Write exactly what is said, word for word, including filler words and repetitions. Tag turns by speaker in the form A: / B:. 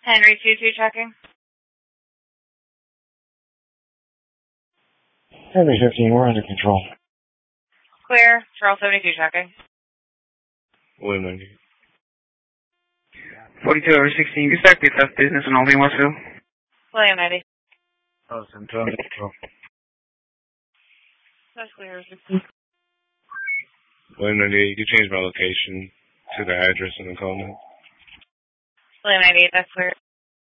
A: Henry two two checking.
B: Henry fifteen, we're under control.
A: Clear. Charles seventy-two checking.
C: William ninety.
D: forty-two over sixteen, you start pick up business in Albany, Westville.
A: William ninety.
B: Oh, Central under control.
A: That's clear. sixteen.
C: William ninety-eight, you can change my location to the address in the call now.
A: William ninety-eight, that's clear.